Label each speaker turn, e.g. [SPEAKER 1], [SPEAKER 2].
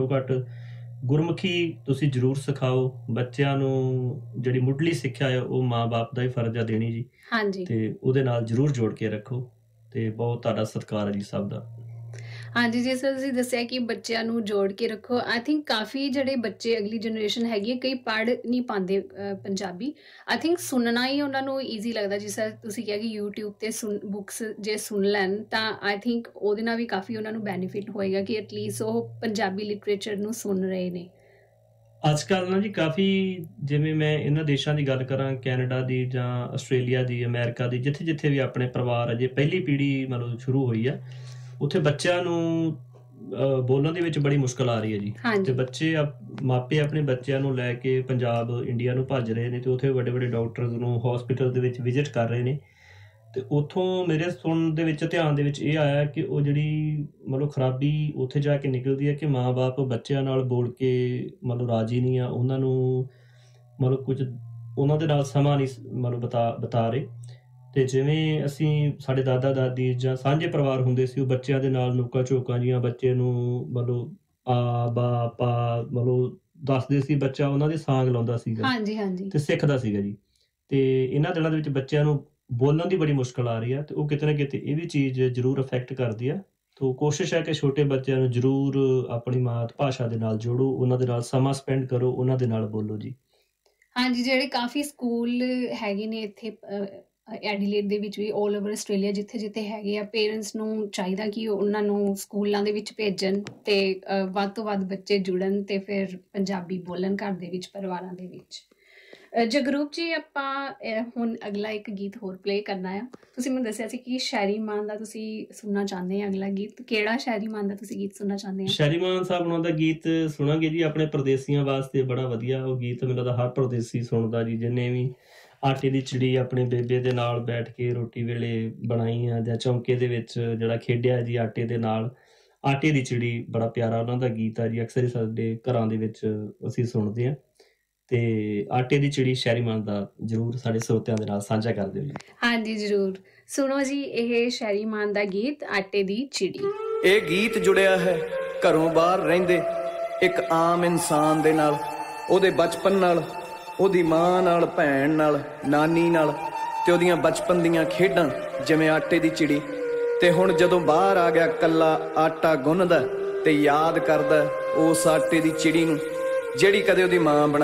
[SPEAKER 1] ਘੱਟੋ ਘੱਟ ਗੁਰਮੁਖੀ ਤੁਸੀਂ ਜ਼ਰੂਰ ਸਿਖਾਓ ਬੱਚਿਆਂ ਨੂੰ। ਜਿਹੜੀ ਮੁੱਢਲੀ ਸਿੱਖਿਆ ਹੈ ਉਹ ਮਾਂ ਬਾਪ ਦਾ ਹੀ ਫਰਜ਼ ਆ ਦੇਣੀ ਜੀ,
[SPEAKER 2] ਹਾਂਜੀ
[SPEAKER 1] ਤੇ ਉਹਦੇ ਨਾਲ ਜ਼ਰੂਰ ਜੋੜ ਕੇ ਰੱਖੋ। ਤੇ ਬਹੁਤ ਤੁਹਾਡਾ ਸਤਿਕਾਰ ਹੈ ਜੀ ਸਭ ਦਾ।
[SPEAKER 2] ਹਾਂਜੀ, ਜਿਸ ਤਰ੍ਹਾਂ ਤੁਸੀਂ ਦੱਸਿਆ ਕਿ ਬੱਚਿਆਂ ਨੂੰ ਜੋੜ ਕੇ ਰੱਖੋ, ਆਈ ਥਿੰਕ ਕਾਫੀ ਜਿਹੜੇ ਬੱਚੇ ਅਗਲੀ ਜਨਰੇਸ਼ਨ ਹੈਗੀ ਹੈ, ਕਈ ਪੜ੍ਹ ਨਹੀਂ ਪਾਉਂਦੇ ਪੰਜਾਬੀ। ਆਈ ਥਿੰਕ ਸੁਣਨਾ ਹੀ ਉਹਨਾਂ ਨੂੰ ਈਜ਼ੀ ਲੱਗਦਾ। ਜਿਸ ਤਰ੍ਹਾਂ ਤੁਸੀਂ ਕਿਹਾ ਕਿ ਯੂਟਿਊਬ 'ਤੇ ਬੁੱਕਸ ਜੇ ਸੁਣ ਲੈਣ ਤਾਂ ਆਈ ਥਿੰਕ ਉਹਦੇ ਨਾਲ ਵੀ ਕਾਫੀ ਉਹਨਾਂ ਨੂੰ ਬੈਨੀਫਿਟ ਹੋਏਗਾ ਕਿ ਐਟਲੀਸਟ ਉਹ ਪੰਜਾਬੀ ਲਿਟਰੇਚਰ ਨੂੰ ਸੁਣ ਰਹੇ ਨੇ।
[SPEAKER 1] ਅੱਜ ਕੱਲ੍ਹ ਨਾ ਜੀ ਕਾਫੀ, ਜਿਵੇਂ ਮੈਂ ਇਹਨਾਂ ਦੇਸ਼ਾਂ ਦੀ ਗੱਲ ਕਰਾਂ, ਕੈਨੇਡਾ ਦੀ ਜਾਂ ਆਸਟ੍ਰੇਲੀਆ ਦੀ, ਅਮਰੀਕਾ ਦੀ, ਜਿੱਥੇ ਜਿੱਥੇ ਵੀ ਆਪਣੇ ਪਰਿਵਾਰ ਅਜੇ ਪਹਿਲੀ ਪੀੜ੍ਹੀ ਮਤਲਬ ਸ਼ੁਰੂ ਹੋਈ ਆ, ਉੱਥੇ ਬੱਚਿਆਂ ਨੂੰ ਬੋਲਣ ਦੇ ਵਿੱਚ ਬੜੀ ਮੁਸ਼ਕਿਲ ਆ ਰਹੀ ਹੈ ਜੀ। ਤੇ ਬੱਚੇ ਮਾਪੇ ਆਪਣੇ ਬੱਚਿਆਂ ਨੂੰ ਲੈ ਕੇ ਪੰਜਾਬ ਇੰਡੀਆ ਨੂੰ ਭੱਜ ਰਹੇ ਨੇ, ਤੇ ਉੱਥੇ ਵੱਡੇ ਵੱਡੇ ਡਾਕਟਰਸ ਨੂੰ ਹਸਪੀਟਲ ਦੇ ਵਿੱਚ ਵਿਜ਼ਿਟ ਕਰ ਰਹੇ ਨੇ। ਤੇ ਉੱਥੋਂ ਮੇਰੇ ਸੁਣਨ ਦੇ ਵਿੱਚ, ਧਿਆਨ ਦੇ ਵਿੱਚ ਇਹ ਆਇਆ ਕਿ ਉਹ ਜਿਹੜੀ ਮਤਲਬ ਖਰਾਬੀ ਉੱਥੇ ਜਾ ਕੇ ਨਿਕਲਦੀ ਹੈ ਕਿ ਮਾਂ ਬਾਪ ਬੱਚਿਆਂ ਨਾਲ ਬੋਲ ਕੇ ਮਤਲਬ ਰਾਜੀ ਨਹੀਂ ਆ, ਉਹਨਾਂ ਨੂੰ ਮਤਲਬ ਕੁਝ ਉਹਨਾਂ ਦੇ ਨਾਲ ਸਮਾਂ ਨਹੀਂ ਮਤਲਬ ਬਿਤਾ ਰਹੇ। ਤੇ ਜਿਵੇਂ ਅਸੀਂ, ਸਾਡੇ ਦਾਦਾ ਦਾਦੀ ਜਾਂ ਸਾਂਝੇ ਪਰਿਵਾਰ ਹੁੰਦੇ ਸੀ, ਉਹ ਬੱਚਿਆਂ ਦੇ ਨਾਲ ਨੋਕਾਂ ਝੋਕਾਂ ਜੀਆਂ ਬੱਚੇ ਨੂੰ ਮਤਲਬ ਆ ਬਾ ਪਾ ਮਤਲਬ ਦੱਸਦੇ ਸੀ। ਬੱਚਾ ਉਹਨਾਂ ਦੇ ਸਾਂਗ ਲਾਉਂਦਾ ਸੀਗਾ ਤੇ ਸਿੱਖਦਾ ਸੀਗਾ ਜੀ। ਤੇ ਇਹਨਾਂ ਦਿਨਾਂ ਦੇ ਵਿੱਚ ਬੱਚਿਆਂ ਨੂੰ ਬੋਲਣ ਦੀ ਬੜੀ ਮੁਸ਼ਕਿਲ ਆ ਰਹੀ ਆ, ਤੇ ਉਹ ਕਿਤੇ ਨਾ ਕਿਤੇ ਇਹ ਵੀ ਚੀਜ਼ ਜ਼ਰੂਰ ਅਫੈਕਟ ਕਰਦੀ ਆ। ਤੋ ਕੋਸ਼ਿਸ਼ ਹੈ ਕਿ ਛੋਟੇ ਬੱਚਿਆਂ ਨੂੰ ਜ਼ਰੂਰ ਆਪਣੀ ਮਾਤ ਭਾਸ਼ਾ ਦੇ ਨਾਲ ਜੋੜੋ, ਉਹਨਾਂ ਦੇ ਨਾਲ ਸਮਾਂ ਸਪੈਂਡ ਕਰੋ, ਉਹਨਾਂ ਦੇ ਨਾਲ ਬੋਲੋ ਜੀ।
[SPEAKER 2] ਹਾਂਜੀ, ਜਿਹੜੇ ਕਾਫੀ ਸਕੂਲ ਹੈਗੇ ਨੇ ਇੱਥੇ ਐਡੀਲੇਡ ਦੇ ਵਿੱਚ ਵੀ, ਆਲ ਓਵਰ ਆਸਟ੍ਰੇਲੀਆ ਜਿੱਥੇ ਜਿੱਥੇ ਹੈਗੇ ਆ, ਪੇਰੈਂਟਸ ਨੂੰ ਚਾਹੀਦਾ ਕਿ ਉਹਨਾਂ ਨੂੰ ਸਕੂਲਾਂ ਦੇ ਵਿੱਚ ਭੇਜਣ ਤੇ ਵੱਧ ਤੋਂ ਵੱਧ ਬੱਚੇ ਜੁੜਨ ਤੇ ਫਿਰ ਪੰਜਾਬੀ ਬੋਲਣ ਘਰ ਦੇ ਵਿੱਚ, ਪਰਿਵਾਰਾਂ ਦੇ ਵਿੱਚ। ਜਗਰੂਪ ਜੀ, ਆਪਾਂ ਹੁਣ ਅਗਲਾ ਇੱਕ ਗੀਤ ਹੋਰ ਪਲੇ ਕਰਨਾ ਆ। ਤੁਸੀਂ ਮੈਨੂੰ ਦੱਸਿਆ ਸੀ ਕਿ ਸ਼ਾਇਰੀ ਮਾਨ ਦਾ ਤੁਸੀਂ ਸੁਣਨਾ ਚਾਹੁੰਦੇ ਆ ਅਗਲਾ ਗੀਤ। ਕਿਹੜਾ ਸ਼ਾਇਰੀ ਮਾਨ ਦਾ ਤੁਸੀਂ ਗੀਤ ਸੁਣਨਾ ਚਾਹੁੰਦੇ ਆ?
[SPEAKER 1] ਸ਼ਾਇਰੀ ਮਾਨ ਸਾਹਿਬ ਉਹਨਾਂ ਦਾ ਗੀਤ ਸੁਣਾਂਗੇ ਜੀ, ਆਪਣੇ ਪਰਦੇਸੀਆਂ ਵਾਸਤੇ ਬੜਾ ਵਧੀਆ ਉਹ ਗੀਤ। ਮੈਨੂੰ ਲੱਗਦਾ ਹਰ ਪਰਦੇਸੀ ਸੁਣਦਾ ਜੀ, ਜਿਹਨੇ ਵੀ ਆਟੇ ਦੀ ਚਿੜੀ ਆਪਣੇ ਬੇਬੇ ਦੇ ਨਾਲ ਬੈਠ ਕੇ ਰੋਟੀ ਵੇਲੇ ਬਣਾਈ ਆ, ਜਾਂ ਚੌਂਕੇ ਦੇ ਵਿੱਚ ਜਿਹੜਾ ਖੇਡਿਆ ਜੀ ਆਟੇ ਦੇ ਨਾਲ। ਆਟੇ ਦੀ ਚਿੜੀ ਬੜਾ ਪਿਆਰਾ ਉਹਨਾਂ ਦਾ ਗੀਤ ਆ ਜੀ, ਅਕਸਰ ਹੀ ਸਾਡੇ ਘਰਾਂ ਦੇ ਵਿੱਚ ਅਸੀਂ ਸੁਣਦੇ ਹਾਂ। ਤੇ ਆਟੇ ਦੀ ਚਿੜੀ ਸ਼ਾਇਰੀ ਮਾਨ ਦਾ ਜ਼ਰੂਰ ਸਾਡੇ ਸਰੋਤਿਆਂ ਦੇ ਨਾਲ ਸਾਂਝਾ ਕਰ ਦਿਓ ਜੀ।
[SPEAKER 2] ਹਾਂਜੀ ਜ਼ਰੂਰ, ਸੁਣੋ ਜੀ ਇਹ ਸ਼ਾਇਰੀ ਮਾਨ ਦਾ ਗੀਤ ਆਟੇ ਦੀ ਚਿੜੀ।
[SPEAKER 3] ਇਹ ਗੀਤ ਜੁੜਿਆ ਹੈ ਘਰੋਂ ਬਾਹਰ ਰਹਿੰਦੇ ਇੱਕ ਆਮ ਇਨਸਾਨ ਦੇ ਨਾਲ, ਉਹਦੇ ਬਚਪਨ ਨਾਲ, ਉਹਦੀ ਮਾਂ ਨਾਲ, ਭੈਣ ਨਾਲ, ਨਾਨੀ ਨਾਲ, ਤੇ ਉਹਦੀਆਂ ਬਚਪਨ ਦੀਆਂ ਖੇਡਾਂ ਜਿਵੇਂ ਆਟੇ ਦੀ ਚਿੜੀ। ਤੇ ਹੁਣ ਜਦੋਂ ਬਾਹਰ ਆ ਗਿਆ, ਕੱਲਾ ਆਟਾ ਗੁੰਨਦਾ ਤੇ ਯਾਦ ਕਰਦਾ ਉਸ ਆਟੇ ਦੀ ਚਿੜੀ ਨੂੰ ਜਿਹੜੀ ਕਦੇ ਉਹਦੀ ਮਾਂ ਬਣਾ